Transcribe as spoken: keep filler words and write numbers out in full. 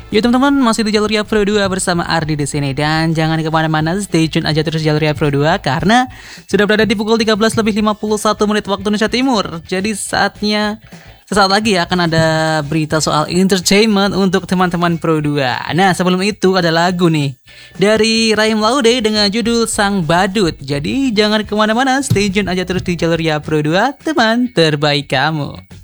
Yo teman-teman, masih di jalur Ya Pro dua bersama Ardi di sini, dan jangan kemana-mana, stay tune aja terus jalur Ya Pro dua karena sudah berada di pukul tiga belas lebih lima puluh satu menit waktu Indonesia Timur. Jadi saatnya sesaat lagi ya akan ada berita soal entertainment untuk teman-teman Pro dua. Nah, sebelum itu ada lagu nih dari Raim Laude dengan judul Sang Badut. Jadi jangan kemana-mana, stay tune aja terus di jalur Ya Pro dua, teman terbaik kamu.